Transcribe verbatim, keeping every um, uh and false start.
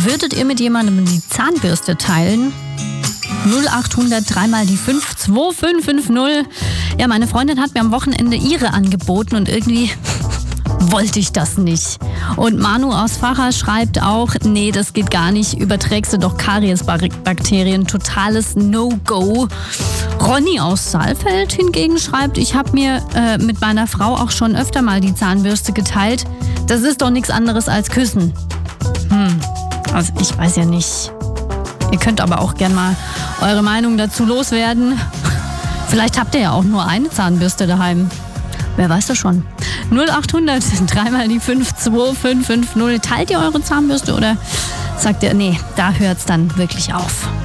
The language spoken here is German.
Würdet ihr mit jemandem die Zahnbürste teilen? null acht hundert drei mal die fünf zwei fünf fünf null. Ja, meine Freundin hat mir am Wochenende ihre angeboten und irgendwie wollte ich das nicht. Und Manu aus Facher schreibt auch, nee, das geht gar nicht, überträgst du doch Kariesbakterien, totales No-Go. Ronny aus Saalfeld hingegen schreibt, ich habe mir äh, mit meiner Frau auch schon öfter mal die Zahnbürste geteilt. Das ist doch nichts anderes als Küssen. Hm, also ich weiß ja nicht. Ihr könnt aber auch gern mal eure Meinung dazu loswerden. Vielleicht habt ihr ja auch nur eine Zahnbürste daheim. Wer weiß das schon. null acht hundert drei mal die fünf zwei fünf fünf null. Teilt ihr eure Zahnbürste oder sagt ihr, nee, da hört's dann wirklich auf?